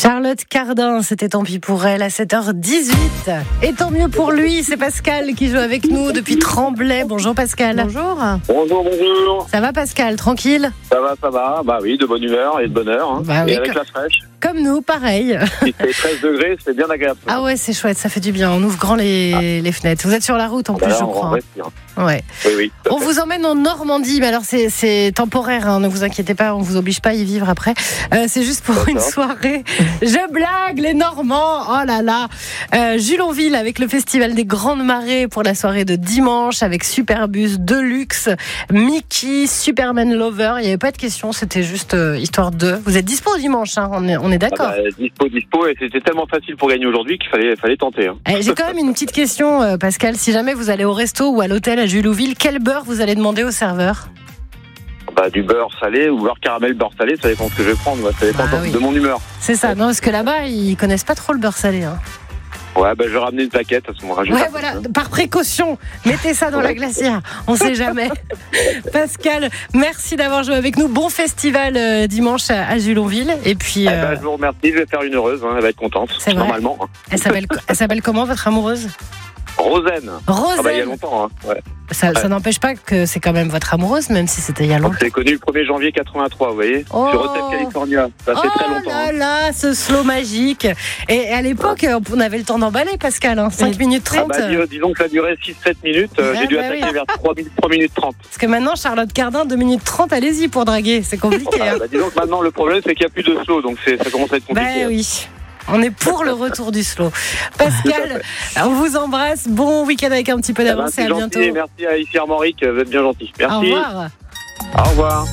Charlotte Cardin, c'était tant pis pour elle à 7h18. Et tant mieux pour lui, c'est Pascal qui joue avec nous depuis Tremblay. Bonjour Pascal. Bonjour. Bonjour. Ça va Pascal, tranquille? Ça va. Bah oui, de bonne humeur et de bonne heure. Hein. Bah oui, et avec la fraîche. Comme nous, pareil. Il fait 13 degrés, c'est bien agréable. Ah ouais, c'est chouette, ça fait du bien. On ouvre grand les fenêtres. Vous êtes sur la route en plus, je crois. Ouais. Oui. On vous emmène en Normandie, mais alors c'est temporaire, hein, ne vous inquiétez pas, on vous oblige pas à y vivre après. C'est juste pour une soirée. Je blague, les Normands, oh là là. Julonville avec le festival des Grandes Marées pour la soirée de dimanche avec Superbus, Deluxe, Mickey, Superman Lover. Il n'y avait pas de question, c'était juste histoire de. Vous êtes dispo dimanche, hein, on est d'accord. Dispo, et c'était tellement facile pour gagner aujourd'hui qu'il fallait tenter. Hein. J'ai quand même une petite question, Pascal. Si jamais vous allez au resto ou à l'hôtel à Julonville, quel beurre vous allez demander au serveur? Du beurre salé ou beurre caramel, beurre salé, ça dépend ce que je vais prendre, ça dépend de mon humeur. C'est ça, non, parce que là-bas, ils connaissent pas trop le beurre salé. Hein. Ouais, je vais ramener une plaquette à ce moment-là. Ouais, voilà, par précaution, mettez ça dans la glacière, on sait jamais. Pascal, merci d'avoir joué avec nous. Bon festival dimanche à Julonville. Et puis. Je vous remercie, je vais faire une heureuse, hein, elle va être contente. C'est normalement. Elle s'appelle comment votre amoureuse? Rosen. Il y a longtemps. Hein. Ouais. Ça n'empêche pas que c'est quand même votre amoureuse, même si c'était il y a longtemps. C'est connu le 1er janvier 83, vous voyez, sur Hotel California. Ça fait très longtemps. Oh là là, ce slow magique. Et à l'époque, on avait le temps d'emballer, Pascal, hein, 5 minutes 30. Disons que ça a duré 6-7 minutes. J'ai dû attaquer vers 3 minutes 30. Parce que maintenant, Charlotte Cardin, 2 minutes 30, allez-y pour draguer. C'est compliqué. Disons que maintenant, le problème, c'est qu'il n'y a plus de slow, donc ça commence à être compliqué. Oui. On est pour le retour du slow. Pascal, on vous embrasse. Bon week-end avec un petit peu d'avance et à bientôt. Merci à ici Armorique, vous êtes bien gentil. Merci. Au revoir. Au revoir.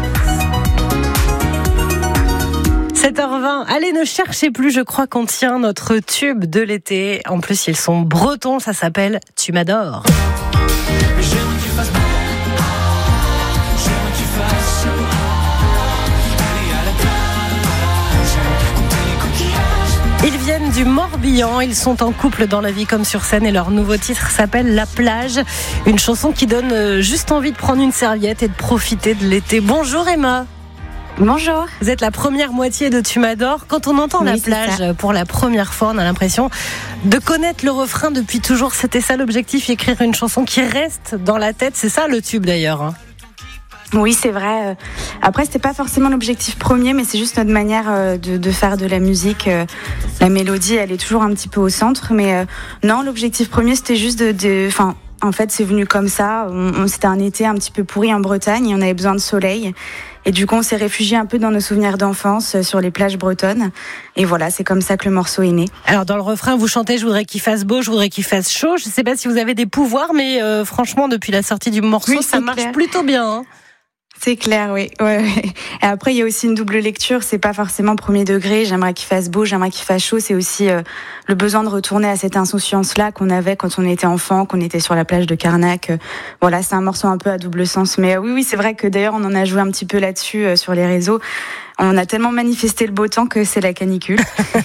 7h20. Allez, ne cherchez plus, je crois qu'on tient notre tube de l'été. En plus, ils sont bretons, ça s'appelle Tu m'adores. Ils viennent du Morbihan, ils sont en couple dans la vie comme sur scène et leur nouveau titre s'appelle La Plage, une chanson qui donne juste envie de prendre une serviette et de profiter de l'été. Bonjour Emma. Bonjour. Vous êtes la première moitié de Tu m'adores. Quand on entend La Plage pour la première fois, on a l'impression de connaître le refrain depuis toujours. C'était ça l'objectif, écrire une chanson qui reste dans la tête. C'est ça le tube d'ailleurs, hein. Oui, c'est vrai. Après, c'était pas forcément l'objectif premier, mais c'est juste notre manière de faire de la musique. La mélodie, elle est toujours un petit peu au centre, mais non, l'objectif premier, c'était juste en fait, c'est venu comme ça. C'était un été un petit peu pourri en Bretagne et on avait besoin de soleil. Et du coup, on s'est réfugié un peu dans nos souvenirs d'enfance sur les plages bretonnes. Et voilà, c'est comme ça que le morceau est né. Alors, dans le refrain, vous chantez « Je voudrais qu'il fasse beau, je voudrais qu'il fasse chaud ». Je ne sais pas si vous avez des pouvoirs, mais franchement, depuis la sortie du morceau, ça marche plutôt bien. Hein. C'est clair, oui. Ouais. Et après, il y a aussi une double lecture. C'est pas forcément premier degré. J'aimerais qu'il fasse beau, j'aimerais qu'il fasse chaud. C'est aussi le besoin de retourner à cette insouciance-là qu'on avait quand on était enfant, qu'on était sur la plage de Carnac. Voilà, c'est un morceau un peu à double sens. Mais oui, c'est vrai que d'ailleurs, on en a joué un petit peu là-dessus sur les réseaux. On a tellement manifesté le beau temps que c'est la canicule.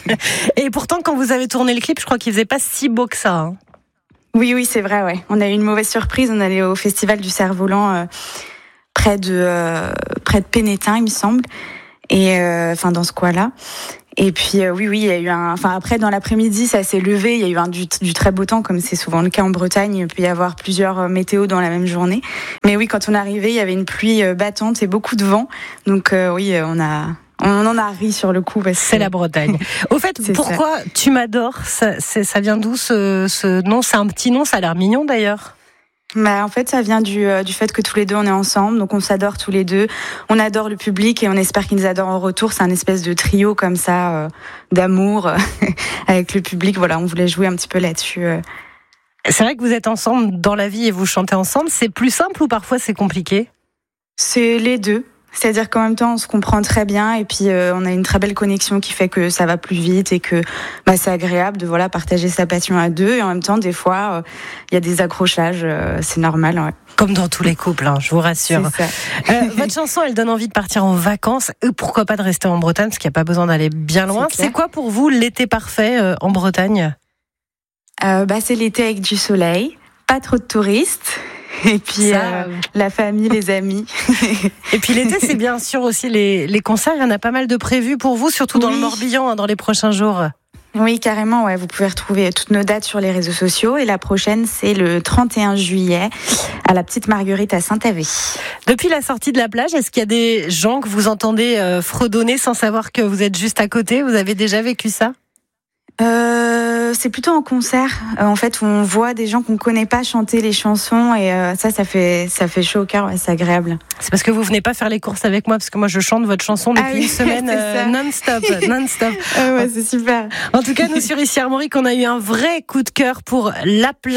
Et pourtant, quand vous avez tourné le clip, je crois qu'il faisait pas si beau que ça. Hein. Oui, c'est vrai, ouais. On a eu une mauvaise surprise. On allait au festival du Cerf-Volant près de Pénétin, il me semble, et dans ce coin-là. Et puis oui, il y a eu après dans l'après-midi, ça s'est levé, il y a eu du très beau temps, comme c'est souvent le cas en Bretagne. Il peut y avoir plusieurs météos dans la même journée. Mais oui, quand on est arrivé, il y avait une pluie battante et beaucoup de vent. Donc oui, on en a ri sur le coup. C'est la Bretagne. Au fait, pourquoi Tu m'adores, ça vient d'où ce nom? C'est un petit nom, ça a l'air mignon d'ailleurs. En fait, ça vient du fait que tous les deux on est ensemble, donc on s'adore tous les deux. On adore le public et on espère qu'ils nous adorent en retour. C'est un espèce de trio comme ça d'amour avec le public. Voilà, on voulait jouer un petit peu là-dessus. C'est vrai que vous êtes ensemble dans la vie et vous chantez ensemble. C'est plus simple ou parfois c'est compliqué? C'est les deux. C'est-à-dire qu'en même temps, on se comprend très bien et puis on a une très belle connexion qui fait que ça va plus vite et que c'est agréable de partager sa passion à deux. Et en même temps, des fois, il y a des accrochages, c'est normal. Ouais. Comme dans tous les couples, hein, je vous rassure. Votre chanson, elle donne envie de partir en vacances. Pourquoi pas de rester en Bretagne, parce qu'il n'y a pas besoin d'aller bien loin. C'est quoi pour vous l'été parfait en Bretagne? C'est l'été avec du soleil, pas trop de touristes. Et puis la famille, les amis. Et puis l'été, c'est bien sûr aussi les concerts. Il y en a pas mal de prévus pour vous, surtout dans le Morbihan, dans les prochains jours. Oui, carrément. Ouais. Vous pouvez retrouver toutes nos dates sur les réseaux sociaux. Et la prochaine, c'est le 31 juillet à la Petite Marguerite à Saint-Avé. Depuis la sortie de la plage, est-ce qu'il y a des gens que vous entendez fredonner sans savoir que vous êtes juste à côté ? Vous avez déjà vécu ça ? C'est plutôt en concert. En fait, on voit des gens qu'on connaît pas chanter les chansons et ça fait chaud au cœur. Ouais, c'est agréable. C'est parce que vous venez pas faire les courses avec moi, parce que moi je chante votre chanson depuis une semaine non-stop. Ouais, c'est super. En tout cas, nous sur Ici Armorique, on a eu un vrai coup de cœur pour la plage.